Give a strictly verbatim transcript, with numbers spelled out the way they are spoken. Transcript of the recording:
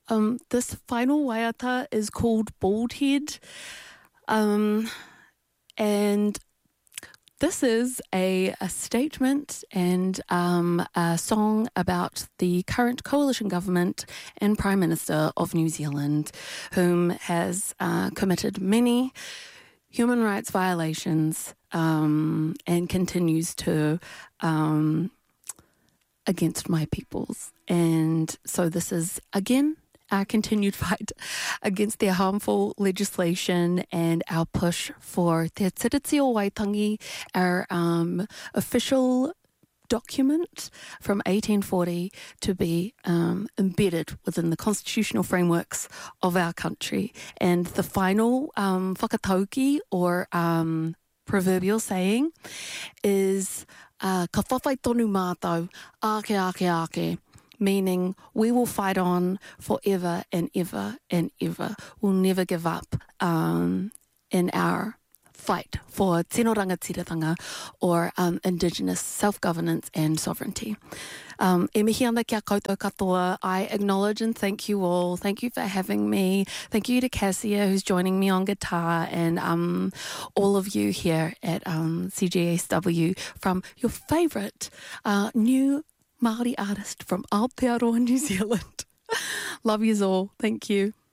Um, this final waiata is called Bald Head. Um, and this is a, a statement and um, a song about the current coalition government and Prime Minister of New Zealand, whom has uh, committed many human rights violations um, and continues to um, against my peoples. And so this is, again, our continued fight against their harmful legislation and our push for Te Tiriti o Waitangi, our um, official document from eighteen forty, to be um, embedded within the constitutional frameworks of our country. And the final um, whakatauki, or um, proverbial saying, is uh, ka whawhai tonu mātou, ake ake ake, meaning we will fight on forever and ever and ever. We'll never give up um, in our fight for tino rangatiratanga, or um, Indigenous self-governance and sovereignty. Um, e mihi ana kia koutou katoa. I acknowledge and thank you all. Thank you for having me. Thank you to Cassia, who's joining me on guitar, and um, all of you here at um, C G S W from your favourite uh, new Māori artist from Aotearoa, New Zealand. Love yous all. Thank you.